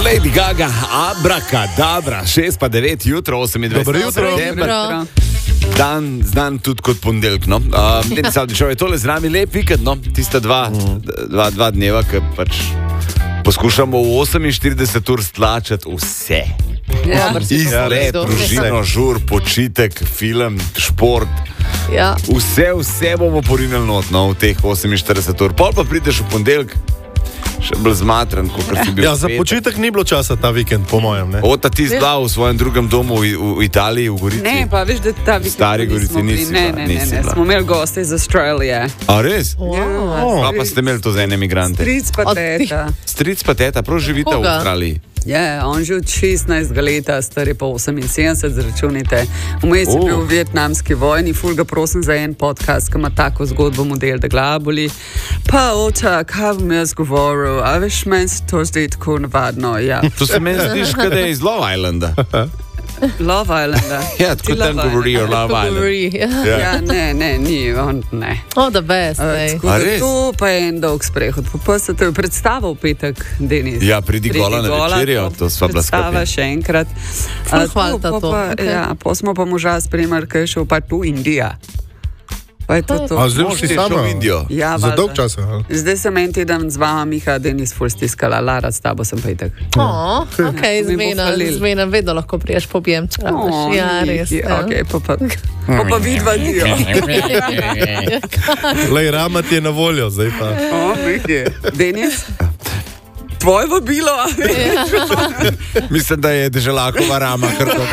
Lady Gaga, Abracadabra, 6:09 jutro, 28. september. Dan znan tudi kot ponedeljek, no. Denis Avdićev je tole z nami, lep vikend, no. Tista dva dneva, ki pač poskušamo v 48 ur stlačati vse. Ja, izlet, družino, žur, počitek, film, šport. Ja. Vse bomo porinili not, no, v teh 48 ur. Pol pa prideš v ponedeljek, še bolj zmatran, kot si bil. Ja, za počitek ni bilo časa ta vikend, po mojem, ne? Ota ti zdaj v svojem drugem domu v Italiji, v Gorici. Ne, pa veš, da ta vikend Stari Gorici nisi bila. Ne, smo imeli goste iz Australije. A res? Ja. Pa ste imeli to za ene migrante. Stric pa teta, prav živite v Avstraliji. Ja, on že od 16 leta, star je pa 78, zračunite. Vmes je bil v vietnamski vojni, ful ga prosim za en podcast, ki ima tako zgodbo model, da glava boli. Pa ota, kaj bom jaz govoril, a veš, meni se to zdi tako navadno, ja. To se meni zdiš, kada je iz Love Islanda. Love Islanda. Ja, tako tam govorijo Love Island. Ja, ne, ni, on ne. Oh, the best, to pa je en dolg sprehod. Pa se te je predstava v petek, Denis. Ja, pridi gola na večerjo, to sva bila skupaj. Predstava še enkrat. Hvala to. Ja, pa smo pa moža spremljali, kaj je šel pa tu Indija. Pa je to. A zdaj si sama v Indijo? Ja, za dolg časa. Zdaj sem en teden z vama, Miha, Denis ful stiskala, Lara, s tabo sem pa itak. Ok, zmena, vedno lahko priješ pobijem, če rabiš. Ja, res. Ok, pa vidva dio. Lej, Rama ti je na voljo, zdaj pa. Denis? Tvoje vabilo, a Mislim, da je Deželakova Rama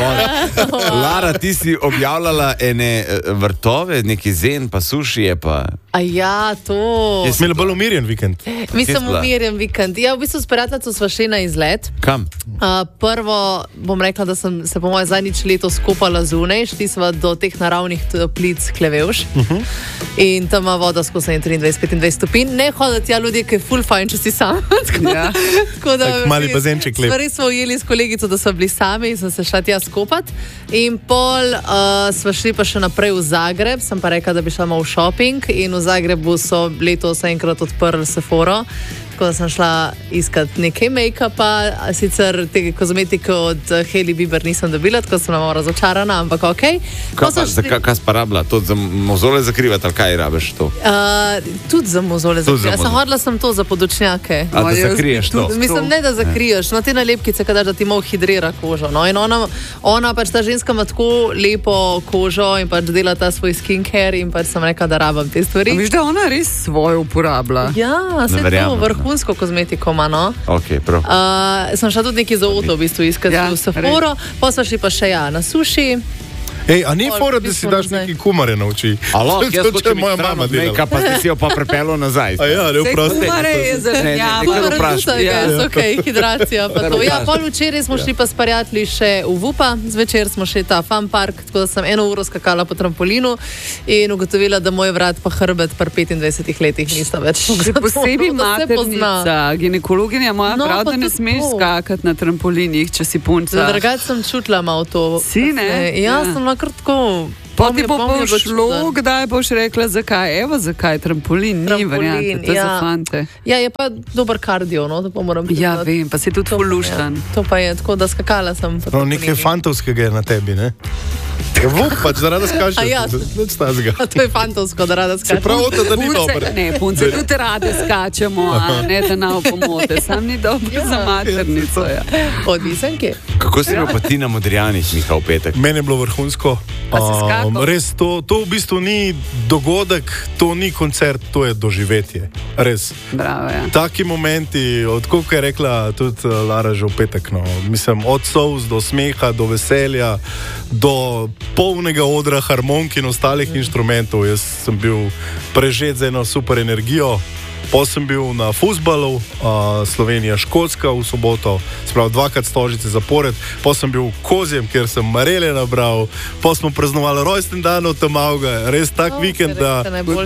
Lara, ti si objavljala ene vrtove, neki zen, pa sušije, pa... A ja, to... Je smela bolj umirjen vikend? Mislim, umirjen vikend. Ja, v bistvu s prijateljico sva šli na izlet. Kam? Prvo bom rekla, da sem se po moje zadnjič leto skupala zunaj, šli sva do teh naravnih plic Klevevš in tam ima voda skozi 23-25 stopinj. Ne hodati, ja, ljudje, ki je ful fajn, če si sam. Tako da, mali bazenček lep. Stvari smo ujeli s kolegico, da smo bili sami in sem se šla tja skopat. In pol sva šli pa še naprej v Zagreb, sem pa rekla, da bi šla malo v shopping in v Zagrebu so letos enkrat odprli Sephoro. Tako da sem šla iskat nekaj make-upa, sicer tega kozmetike od Hailey Bieber nisem dobila, tako sem malo razočarana, ampak okej. Kaj si pa rabila? To za mozole zakrivati, ali kaj rabiš to? Tudi za mozole zakrivati. Hodila sem to za podočnjake. A da zakriješ to? Mislim, ne da zakriješ, no te nalepkice, kadaš, da ti malo hidrira kožo. No, in ona pač ta ženska ima tako lepo kožo in pač dela ta svoj skincare in pač sem rekla, da rabam te stvari. Viš, da ona res svoje uporablja. Ja, se to vrhunsko kozmetiko ima, no. Ok, prav. Sem šla tudi nekaj za auto, v bistvu, iskati v Sephoro, pa sva šli pa še na suši. Ej, a ni fora, da si daš neki kumare na oči? Alo, jaz hočem moja mama delala. Pa si jo pa prepelo nazaj. A ja, ne vprosti. Kumare je zelenjava. Kumare je ok, hidracija. Pa to. Ja, pol včeraj smo šli pa s prijatelji še v Vupa, zvečer smo šli ta fun park, tako da sem 1 uro skakala po trampolinu in ugotovila, da moj vrat pa hrbet par 25 letih nista več. Posebej maternica, ginekologinja moja prav, da ne smeš skakati na trampolinih, če si punca. Drugače sem čutila malo to. Si, ne? Ja, sem kar tako. Pa ti bo šlo, kdaj boš rekla, zakaj? Evo, zakaj trampolin, ni variante, to je za fante. Ja, je pa dober kardio, no, to pa moram priznati. Ja, vem, pa si tudi fuluštan. To pa je tako, da skakala sem. No, nekaj fantovskega je na tebi, ne? Vup, pač, da rada skačeš. A ja, to je fantovsko, da rada skačeš. Se prav to, da ni dobro. Ne, punce, tudi rade skačemo, a ne, da nam pomote. Sam ni dobro za maternico, ja. Odvisenke. Kako si imel pa ti na Modrijanih, Miha, v petek? Meni je bilo vrhunsko. Res, to v bistvu ni dogodek, to ni koncert, to je doživetje. Res. Bravo, ja. Taki momenti, odkud je rekla tudi Lara že v petek, no. Mislim, od solz do smeha, do veselja, do polnega odra harmonk in ostalih inštrumentov. Jaz sem bil prežet z eno super energijo. Pa sem bil na fuzbalu, Slovenija-Škotska v soboto, sprav 2krat Stožice zapored, pa sem bil v Kozjem, kjer sem marele nabral, pa smo praznovali rojsten dan od Tamauga, res tak vikend, da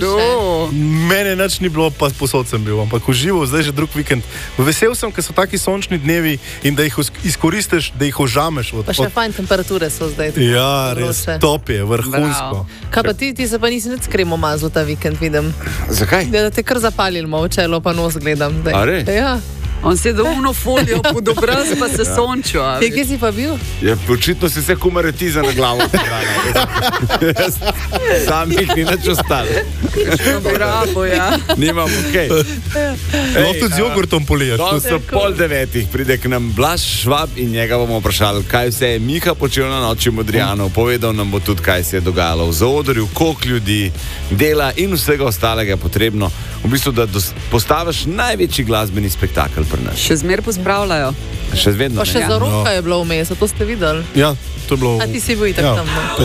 mene nič ni bilo, pa posod sem bil, ampak užival, zdaj že drug vikend. Vesel sem, ker so taki sončni dnevi in da jih izkoristiš, da jih ožameš. Pa še fajn temperature so zdaj. Ja, res, top je, vrhunsko. Kaj pa ti se pa nisi nič kremo mazil ta vikend, vidim. Zakaj? Da te kar zapalil v čelo, pa nos gledam. A res? Ja. On si je dolno folijo pod obraz, pa se sončil. Kje si pa bil? Ja, očitno si se kumaretiza na glavo. Sam jih ni nič ostalo. Bravo, ja. Nimam, okej. Lahko tudi z jogurtom poliješ. Danes so 8:30, pride k nam Blaž Švab in njega bomo vprašali, kaj vse je Miha počel na noči Modrijanov. Povedal nam bo tudi, kaj se je dogajalo v zaodrju, koliko ljudi dela in vsega ostalega je potrebno. V bistvu, da postaviš največji glasbeni spektakel pri nas. Še zmer pospravljajo. Še vedno. Pa še za roka je bilo vmes, to ste videli? Ja, to je bilo. A ti si bil itak tam.